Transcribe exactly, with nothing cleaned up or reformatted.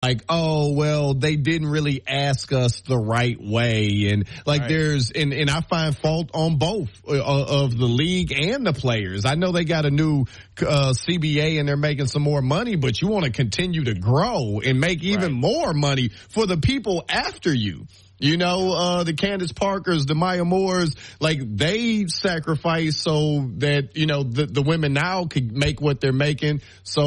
like, oh, well, they didn't really ask us the right way. And like right. there's, and, and I find fault on both uh, of the league and the players. I know they got a new uh, C B A and they're making some more money, but you want to continue to grow and make even right. more money for the people after you. You know, uh, the Candace Parkers, the Maya Moores, like they sacrifice so that, you know, the, the women now could make what they're making. So